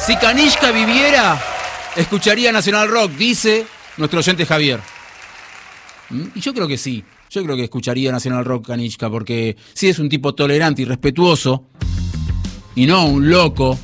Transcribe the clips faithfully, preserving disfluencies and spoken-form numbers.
Si Kanishka viviera, escucharía Nacional Rock, dice nuestro oyente Javier. Y yo creo que sí. Yo creo que escucharía Nacional Rock Kanishka, porque sí es un tipo tolerante y respetuoso, y no un loco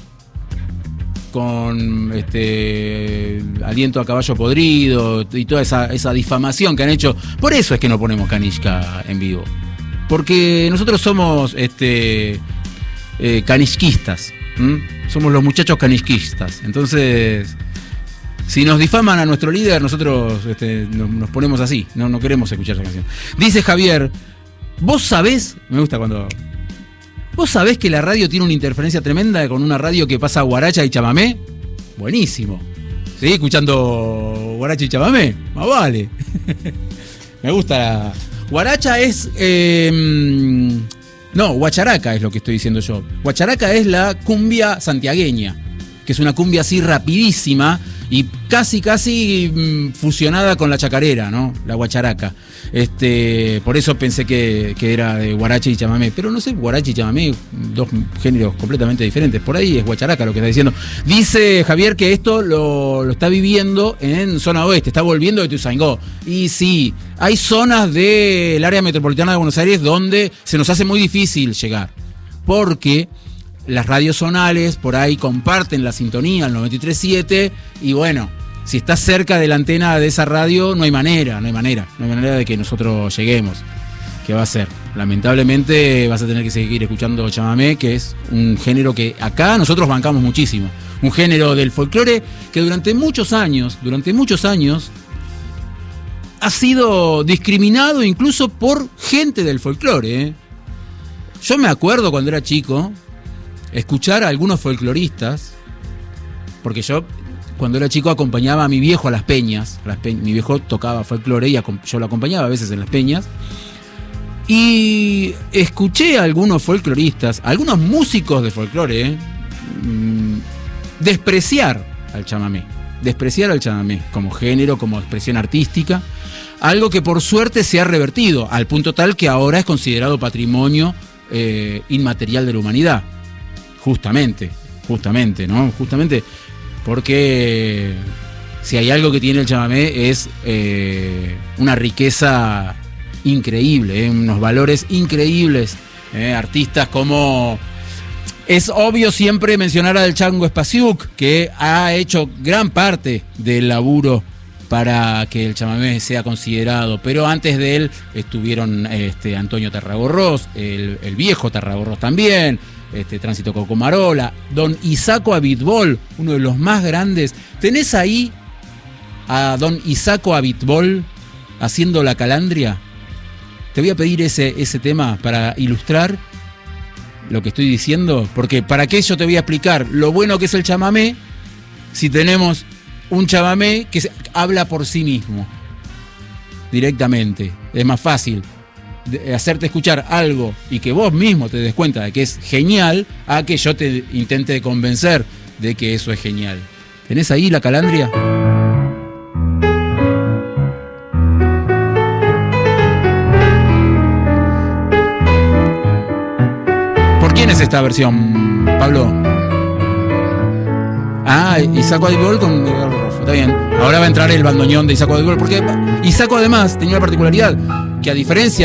con este aliento a caballo podrido y toda esa, esa difamación que han hecho. Por eso es que no ponemos Kanishka en vivo. Porque nosotros somos este eh, kanishkistas. ¿Mm? Somos los muchachos kanishkistas. Entonces, si nos difaman a nuestro líder, nosotros este, nos, nos ponemos así. No, no queremos escuchar esa canción. Dice Javier, ¿vos sabés? Me gusta cuando... ¿Vos sabés que la radio tiene una interferencia tremenda con una radio que pasa guaracha y chamamé? Buenísimo. ¿Seguís escuchando guaracha y chamamé? Más vale. Me gusta la... Guaracha es... Eh... No, guacharaca es lo que estoy diciendo yo. Guacharaca es la cumbia santiagueña, que es una cumbia así rapidísima y casi, casi mmm, fusionada con la chacarera, ¿no? La guacharaca. Este, por eso pensé que, que era de guaracha y chamamé. Pero no sé, guaracha y chamamé, dos géneros completamente diferentes. Por ahí es guacharaca lo que está diciendo. Dice Javier que esto lo, lo está viviendo en zona oeste, está volviendo de Ituzaingó. Y sí, hay zonas del área metropolitana de Buenos Aires donde se nos hace muy difícil llegar. Porque las radios zonales por ahí comparten la sintonía, el noventa y tres punto siete, y bueno, si estás cerca de la antena de esa radio, no hay manera, no hay manera, no hay manera de que nosotros lleguemos. ¿Qué va a ser? Lamentablemente vas a tener que seguir escuchando chamamé, que es un género que acá nosotros bancamos muchísimo. Un género del folclore que durante muchos años, durante muchos años, ha sido discriminado incluso por gente del folclore, ¿eh? Yo me acuerdo cuando era chico escuchar a algunos folcloristas, porque yo cuando era chico acompañaba a mi viejo a las peñas, a las pe- mi viejo tocaba folclore y acom- yo lo acompañaba a veces en las peñas, y escuché a algunos folcloristas, a algunos músicos de folclore, eh, mmm, despreciar al chamamé, despreciar al chamamé como género, como expresión artística, algo que por suerte se ha revertido, al punto tal que ahora es considerado patrimonio eh, inmaterial de la humanidad. Justamente, justamente, ¿no? Justamente porque si hay algo que tiene el chamamé es eh, una riqueza increíble, ¿eh? Unos valores increíbles. ¿eh? Artistas como... Es obvio siempre mencionar al Chango Espasiuk, que ha hecho gran parte del laburo para que el chamamé sea considerado, pero antes de él estuvieron este, Antonio Tarragorros, el, el viejo Tarragorros también, este, Tránsito Cocomarola, don Isaco Abitbol, uno de los más grandes. ¿Tenés ahí a don Isaco Abitbol haciendo La Calandria? Te voy a pedir ese, ese tema para ilustrar lo que estoy diciendo, porque para qué yo te voy a explicar lo bueno que es el chamamé si tenemos un chamamé que se, habla por sí mismo directamente. Es más fácil de hacerte escuchar algo y que vos mismo te des cuenta de que es genial a que yo te intente convencer de que eso es genial. ¿Tenés ahí La Calandria? ¿Por quién es esta versión, Pablo? Ah, Isaco Abitbol con Rofo, está bien. Ahora va a entrar el bandoneón de Isaco Abitbol, porque Isaco además tenía la particularidad que, a diferencia